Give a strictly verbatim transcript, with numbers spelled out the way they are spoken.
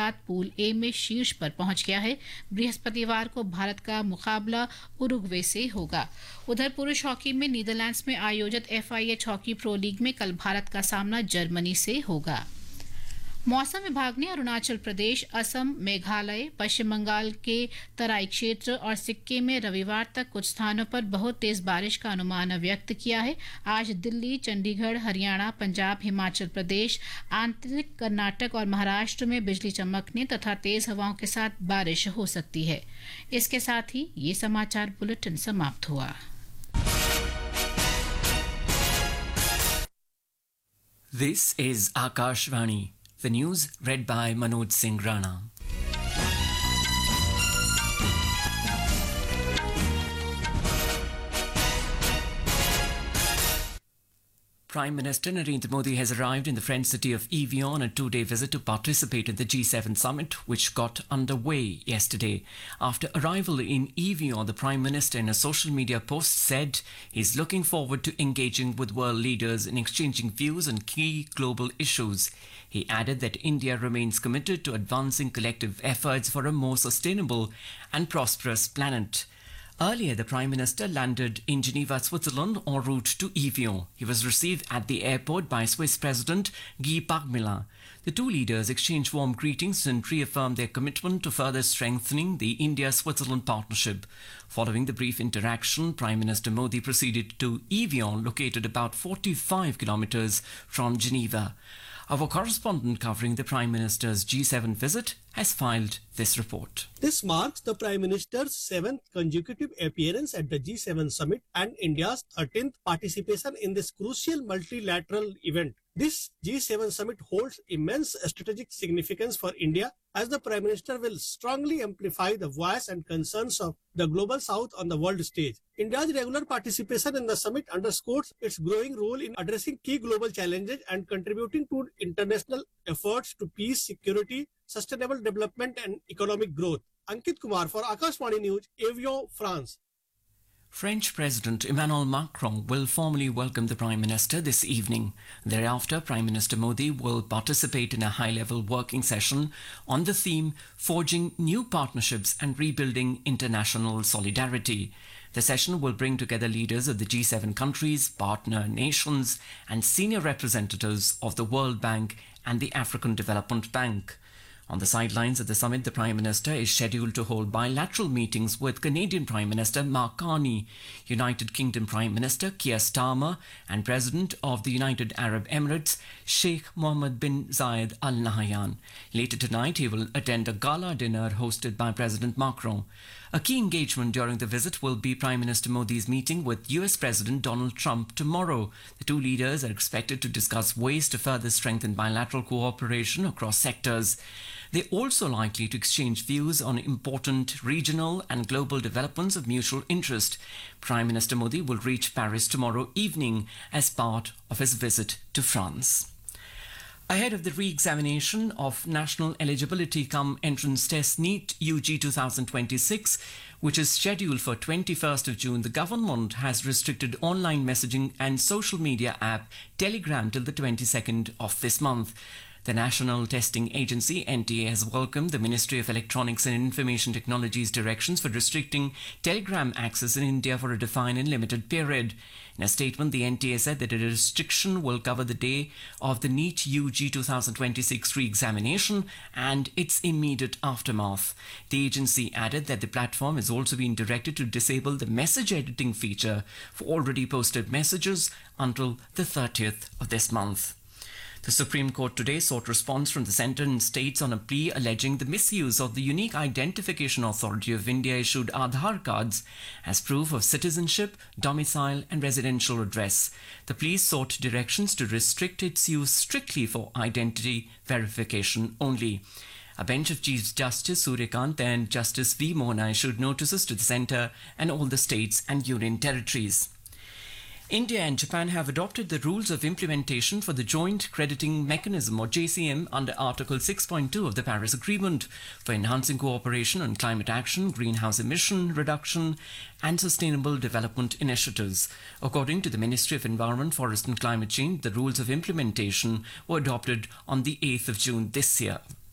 साथ pool A में शीर्ष पर पहुंच गया है। बृहस्पतिवार को भारत का मुकाबला उरुग्वे से होगा। उधर पुरुष हॉकी में नीदरलैंड्स में आयोजित F I H hockey pro league में कल भारत का सामना जर्मनी से होगा। मौसम विभाग ने अरुणाचल प्रदेश, असम, मेघालय, पश्चिम बंगाल के तराई क्षेत्र और सिक्किम में रविवार तक कुछ स्थानों पर बहुत तेज बारिश का अनुमान व्यक्त किया है। आज दिल्ली, चंडीगढ़, हरियाणा, पंजाब, हिमाचल प्रदेश, आंतरिक कर्नाटक और महाराष्ट्र में बिजली चमकने तथा तेज हवाओं के साथ बारिश हो सकती है। इसके साथ ही ये समाचार बुलेटिन समाप्त हुआ। This is Akashvani. The news read by Manoj Singh Rana. Prime Minister Narendra Modi has arrived in the French city of Evian on a two-day visit to participate in the G seven summit, which got underway yesterday. After arrival in Evian, the Prime Minister in a social media post said he's looking forward to engaging with world leaders and exchanging views on key global issues. He added that India remains committed to advancing collective efforts for a more sustainable and prosperous planet. Earlier, the Prime Minister landed in Geneva, Switzerland, en route to Evian. He was received at the airport by Swiss President Guy Parmelin. The two leaders exchanged warm greetings and reaffirmed their commitment to further strengthening the India-Switzerland partnership. Following the brief interaction, Prime Minister Modi proceeded to Evian, located about forty-five kilometers from Geneva. Our correspondent covering the Prime Minister's G seven visit has filed this report. This marks the Prime Minister's seventh consecutive appearance at the G seven summit and India's thirteenth participation in this crucial multilateral event. This G seven summit holds immense strategic significance for India, as the Prime Minister will strongly amplify the voice and concerns of the global south on the world stage. India's regular participation in the summit underscores its growing role in addressing key global challenges and contributing to international efforts to peace, security, sustainable development and economic growth. Ankit Kumar for Akashvani News, Evian, France. French President Emmanuel Macron will formally welcome the Prime Minister this evening. Thereafter, Prime Minister Modi will participate in a high-level working session on the theme Forging New Partnerships and Rebuilding International Solidarity. The session will bring together leaders of the G seven countries, partner nations, and senior representatives of the World Bank and the African Development Bank. On the sidelines of the summit, the Prime Minister is scheduled to hold bilateral meetings with Canadian Prime Minister Mark Carney, United Kingdom Prime Minister Keir Starmer, and President of the United Arab Emirates Sheikh Mohammed bin Zayed Al Nahyan. Later tonight, he will attend a gala dinner hosted by President Macron. A key engagement during the visit will be Prime Minister Modi's meeting with U S President Donald Trump tomorrow. The two leaders are expected to discuss ways to further strengthen bilateral cooperation across sectors. They're also likely to exchange views on important regional and global developments of mutual interest. Prime Minister Modi will reach Paris tomorrow evening as part of his visit to France. Ahead of the re-examination of National Eligibility Cum Entrance Test NEET U G twenty twenty-six, which is scheduled for twenty-first of June, the government has restricted online messaging and social media app Telegram till the twenty-second of this month. The National Testing Agency, N T A, has welcomed the Ministry of Electronics and Information Technology's directions for restricting Telegram access in India for a defined and limited period. In a statement, the N T A said that a restriction will cover the day of the NEET U G twenty twenty-six re-examination and its immediate aftermath. The agency added that the platform has also been directed to disable the message editing feature for already posted messages until the thirtieth of this month. The Supreme Court today sought response from the centre and states on a plea alleging the misuse of the Unique Identification Authority of India issued Aadhaar cards as proof of citizenship, domicile and residential address. The plea sought directions to restrict its use strictly for identity verification only. A bench of Chief Justice Suryakant and Justice V. Mona issued notices to the centre and all the states and union territories. India and Japan have adopted the rules of implementation for the Joint Crediting Mechanism or J C M under Article six point two of the Paris Agreement for enhancing cooperation on climate action, greenhouse emission reduction and sustainable development initiatives. According to the Ministry of Environment, Forest and Climate Change, the rules of implementation were adopted on the eighth of June this year.